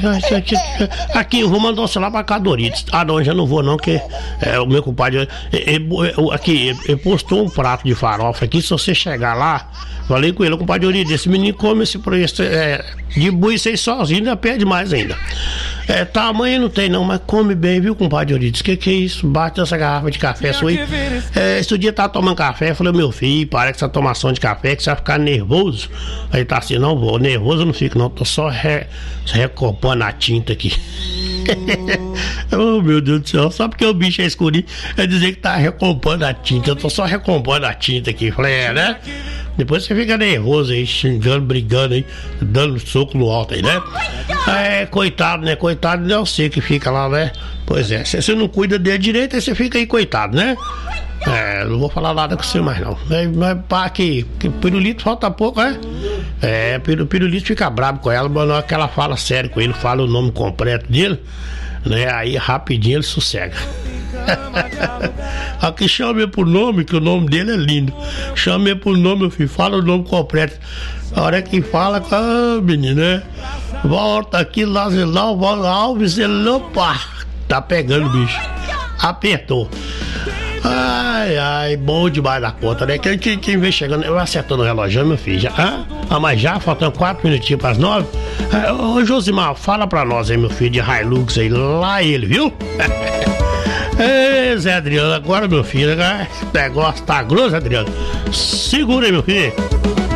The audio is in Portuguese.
Aqui, eu vou mandar o celular pra cá, Doritos. Ah, não, já não vou não, que o meu compadre aqui, ele postou um prato de farofa aqui. Se você chegar lá, falei com ele, compadre Doritos, esse menino come esse preço de boi sem sozinho, ainda pede mais ainda. Tamanho não tem não, mas come bem, viu, compadre Doritos? Que é isso? Bate essa garrafa de café sua aí. Esse dia tava tomando café, eu falei, meu filho, para com essa tomação de café que você vai ficar nervoso. Aí tá assim, não vou, nervoso eu não fico não, tô só recopando a tinta aqui. Oh, meu Deus do céu, só porque o bicho é escurinho, é dizer que tá recompondo a tinta, eu tô só recompondo a tinta aqui. Falei, né? Depois você fica nervoso aí, xingando, brigando aí, dando soco no alto aí, né? Coitado, né? Coitado não é você que fica lá, né? Pois é, se você não cuida dele direito, aí você fica aí, coitado, né? Não vou falar nada com você mais não. Mas pá, que pirulito falta pouco, né? Pirulito fica bravo com ela, mas na hora que ela fala sério com ele, fala o nome completo dele, né? Aí rapidinho ele sossega. Aqui chama ele por nome, que o nome dele é lindo. Chama ele por nome, meu filho, fala o nome completo. A hora que fala, menino, né? Volta aqui, Lazelau, Alves, opa, tá pegando o bicho. Apertou. Ai, bom demais da conta, né? Quem vem chegando, eu acertando o relógio, meu filho. Mas já, faltam 4 minutinhos para as 9. Ô Josimar, fala pra nós aí, meu filho, de Hilux aí, lá ele, viu? Zé Adriano, agora, meu filho, esse negócio tá grosso, Adriano. Segura aí, meu filho.